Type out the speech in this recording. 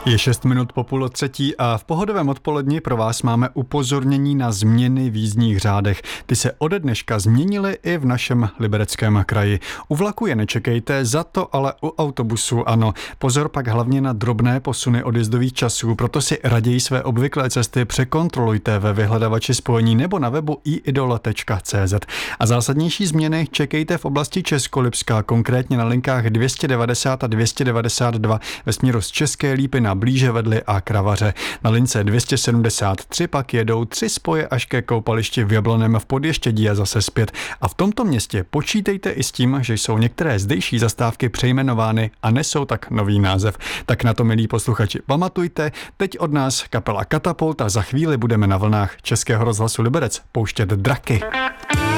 Je 6 minut po 2:30 a v pohodovém odpoledni pro vás máme upozornění na změny v jízdních řádech. Ty se ode dneška změnily i v našem Libereckém kraji. U vlaku je nečekejte, za to ale u autobusu ano. Pozor pak hlavně na drobné posuny odjezdových časů, proto si raději své obvyklé cesty překontrolujte ve vyhledavači spojení nebo na webu iidole.cz. A zásadnější změny čekejte v oblasti Českolipska, konkrétně na linkách 290 a 292 ve směru z České Lípy na Blíže vedli a Kravaře. Na lince 273 pak jedou 3 spoje až ke koupališti v Jabloném v Podještědí a zase zpět. A v tomto městě počítejte i s tím, že jsou některé zdejší zastávky přejmenovány a nesou tak nový název. Tak na to, milí posluchači, pamatujte. Teď od nás kapela Katapult a za chvíli budeme na vlnách Českého rozhlasu Liberec pouštět Draky.